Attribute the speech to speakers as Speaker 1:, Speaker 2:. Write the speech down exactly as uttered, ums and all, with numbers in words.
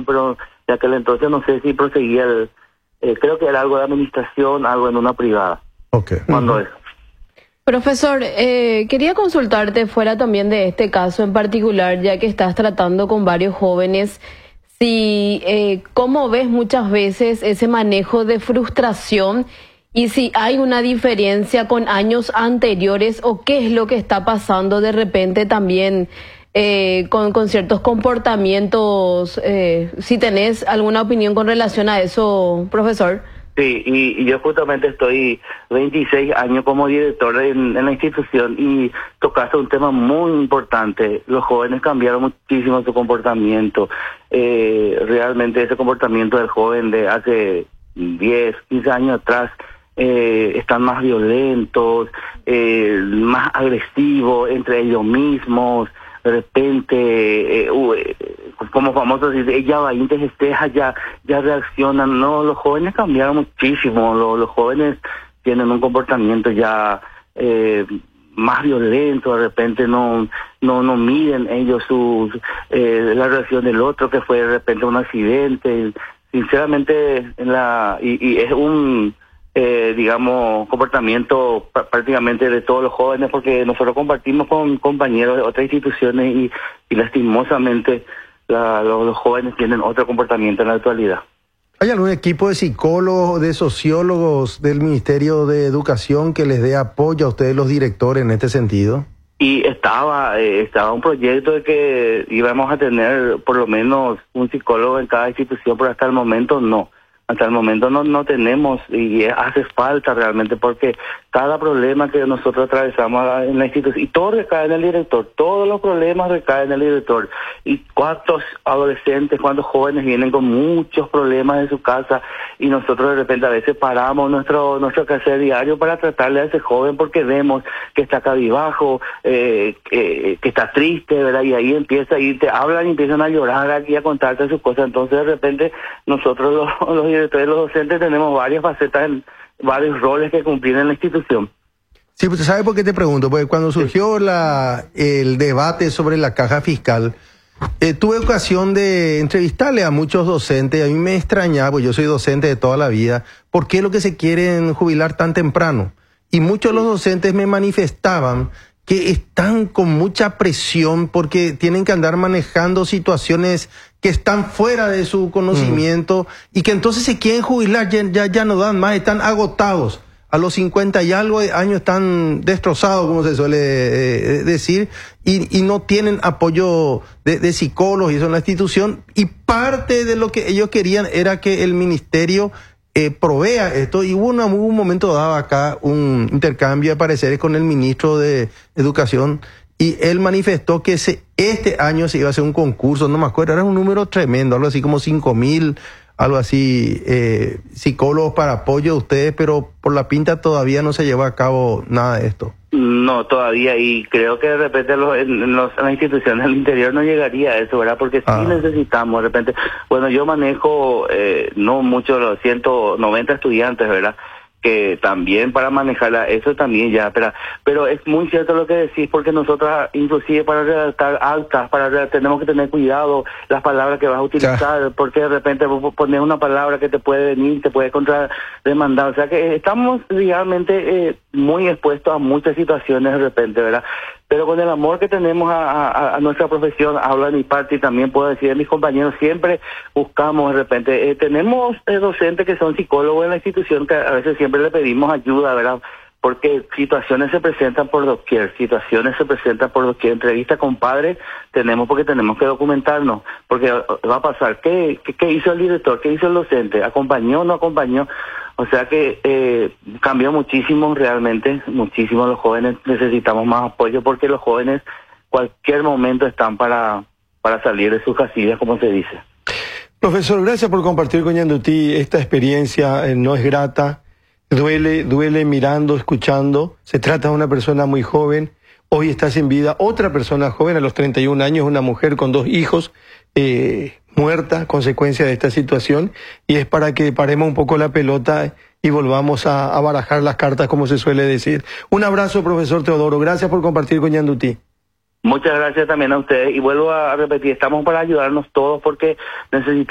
Speaker 1: educación, pero de aquel entonces no sé si proseguía el, eh, creo que era algo de administración, algo en una privada.
Speaker 2: Ok.
Speaker 1: Cuando
Speaker 2: Uh-huh.
Speaker 1: es.
Speaker 3: Profesor, eh, quería consultarte fuera también de este caso en particular, ya que estás tratando con varios jóvenes, si eh, cómo ves muchas veces ese manejo de frustración y si hay una diferencia con años anteriores o qué es lo que está pasando de repente también eh, con, con ciertos comportamientos, eh, si tenés alguna opinión con relación a eso, profesor.
Speaker 1: Sí, y, y yo justamente estoy veintiséis años como director en, en la institución y tocaste un tema muy importante. Los jóvenes cambiaron muchísimo su comportamiento. Eh, realmente ese comportamiento del joven de hace diez, quince años atrás eh, están más violentos, eh, más agresivos entre ellos mismos. De repente, eh, uh, como famosos dice, ella va y ya, ya reaccionan. No, los jóvenes cambiaron muchísimo. Los, los jóvenes tienen un comportamiento ya eh, más violento. De repente no no no miden ellos sus eh, la reacción del otro, que fue de repente un accidente. Sinceramente, en la y, y es un Eh, digamos, comportamiento pr- prácticamente de todos los jóvenes, porque nosotros compartimos con compañeros de otras instituciones y, y lastimosamente la, los, los jóvenes tienen otro comportamiento en la actualidad.
Speaker 2: ¿Hay algún equipo de psicólogos, de sociólogos del Ministerio de Educación que les dé apoyo a ustedes los directores en este sentido?
Speaker 1: Y estaba eh, estaba un proyecto de que íbamos a tener por lo menos un psicólogo en cada institución, pero hasta el momento no. Hasta el momento no no tenemos y hace falta realmente, porque cada problema que nosotros atravesamos en la institución, y todo recae en el director, todos los problemas recaen en el director. Y cuántos adolescentes, cuántos jóvenes vienen con muchos problemas en su casa y nosotros de repente a veces paramos nuestro nuestro quehacer diario para tratarle a ese joven porque vemos que está cabizbajo, eh, que, que está triste, ¿verdad? Y ahí empieza y te hablan y empiezan a llorar aquí, a contarte sus cosas. Entonces de repente nosotros los, los directores, los docentes tenemos varias facetas, en varios roles que cumplir en la institución.
Speaker 2: Sí, pues ¿sabe por qué te pregunto? Porque cuando surgió la, el debate sobre la caja fiscal, eh, tuve ocasión de entrevistarle a muchos docentes. A mí me extrañaba, pues yo soy docente de toda la vida, ¿por qué es lo que se quieren jubilar tan temprano? Y muchos de los docentes me manifestaban que están con mucha presión porque tienen que andar manejando situaciones que están fuera de su conocimiento mm. y que entonces se quieren jubilar, ya, ya, ya no dan más, están agotados. A los cincuenta y algo de años están destrozados, como se suele eh, decir, y, y no tienen apoyo de, de psicólogos y eso en la institución. Y parte de lo que ellos querían era que el ministerio eh, provea esto. Y hubo, una, hubo un momento dado acá un intercambio de pareceres con el ministro de Educación, y él manifestó que se, este año se iba a hacer un concurso, no me acuerdo, era un número tremendo, algo así como cinco mil, algo así, eh, psicólogos para apoyo de ustedes, pero por la pinta todavía no se lleva a cabo nada de esto.
Speaker 1: No, todavía, y creo que de repente los, en, los, en las instituciones del interior no llegaría a eso, ¿verdad? Porque sí ah. necesitamos, de repente, bueno, yo manejo eh, no mucho, los ciento noventa estudiantes, ¿verdad? Que también para manejarla, eso también ya, pero, pero es muy cierto lo que decís, porque nosotros inclusive para redactar actas, para redactar, tenemos que tener cuidado las palabras que vas a utilizar, ya. Porque de repente vos pones una palabra que te puede venir, te puede contrademandar, o sea que estamos realmente eh, muy expuestos a muchas situaciones de repente, ¿verdad? Pero con el amor que tenemos a, a, a nuestra profesión, hablo de mi parte y también puedo decir de mis compañeros, siempre buscamos de repente, eh, tenemos eh, docentes que son psicólogos en la institución, que a veces siempre le pedimos ayuda, ¿verdad? Porque situaciones se presentan por doquier, situaciones se presentan por doquier. Entrevista con padres tenemos porque tenemos que documentarnos, porque va a pasar, ¿qué, qué, qué hizo el director? ¿Qué hizo el docente? ¿Acompañó o no acompañó? O sea que eh, cambió muchísimo realmente, muchísimo. Los jóvenes necesitamos más apoyo porque los jóvenes cualquier momento están para, para salir de sus casillas, como se dice.
Speaker 4: Profesor, gracias por compartir con Yanduti esta experiencia, eh, no es grata, duele, duele mirando, escuchando. Se trata de una persona muy joven, hoy está sin vida. Otra persona joven a los treinta y un años, una mujer con dos hijos, eh, muerta, consecuencia de esta situación, y es para que paremos un poco la pelota y volvamos a, a barajar las cartas, como se suele decir. Un abrazo, profesor Teodoro, gracias por compartir con Yanduti.
Speaker 1: Muchas gracias también a ustedes, y vuelvo a repetir, estamos para ayudarnos todos porque necesitamos